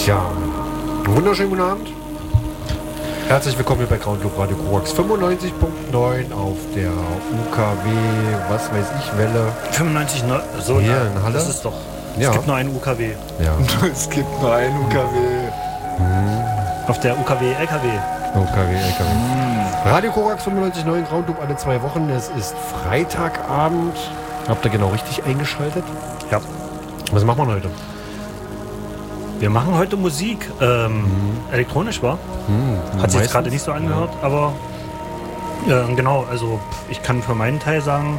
Tja, wunderschönen guten Abend. Herzlich willkommen hier bei Groundloop Radio Korax 95.9 auf der UKW, was weiß ich, Welle. 95, so hier in Halle. Das ist doch. Ja. Es gibt nur einen UKW. Ja. Es gibt nur einen UKW. Auf der UKW LKW. LKW. Radio Korax 95.9 Groundloop alle 2 Wochen. Es ist Freitagabend. Habt ihr genau richtig eingeschaltet? Ja. Was machen wir heute? Wir machen heute Musik. Elektronisch, war? Hat sich jetzt gerade nicht so angehört, aber genau, also ich kann für meinen Teil sagen,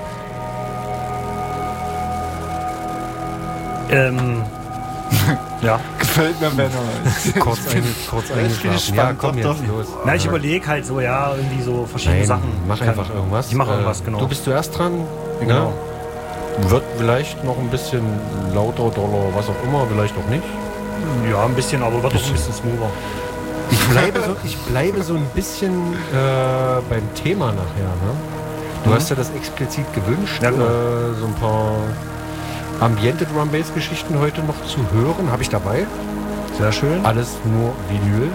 ja. Gefällt mir, Benno. Kurz eingeschlafen. Ja, komm jetzt los. Na, ich überlege halt so, ja, irgendwie so verschiedene Sachen. Mach einfach irgendwas. Ich mache irgendwas, genau. Du bist zuerst dran. Genau. Ne? Wird vielleicht noch ein bisschen lauter, doller, was auch immer, vielleicht auch nicht. Ja, ein bisschen, aber wird auch ein bisschen smoother. Ich bleibe so ein bisschen beim Thema nachher. Ne? Du hast ja das explizit gewünscht, Ja, genau. so ein paar ambiente Drum-Bass-Geschichten heute noch zu hören. Habe ich dabei. Sehr schön. Alles nur Vinyl.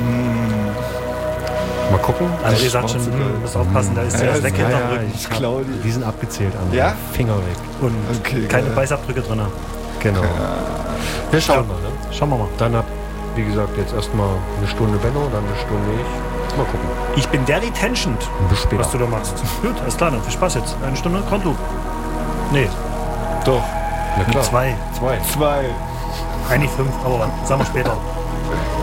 Mal gucken. Also ihr sagt schon, müsst aufpassen, da ist der weg hinterm Rücken. Ich glaube, Die sind abgezählt an Ja? Finger weg. Und Okay, keine geil. Beißabdrücke drin. Genau. Wir schauen mal. Ne? Schauen wir mal. Dann hab, wie gesagt, jetzt erstmal eine Stunde Benno, dann eine Stunde ich. Mal gucken. Ich bin der Detentioned, Bis später. was du da machst. Gut, alles klar, dann viel Spaß jetzt. Eine Stunde Groundloop. Nee, doch. Na klar. 2. 2. 2. Eigentlich 5, aber sagen wir später.